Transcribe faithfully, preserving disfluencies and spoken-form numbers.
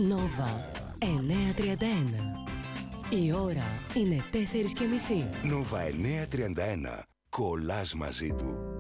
Νόβα εννιακόσια τριάντα ένα. Η ώρα είναι τέσσερις και μισή. Νόβα εννιακόσια τριάντα ένα. Κολλάς μαζί του.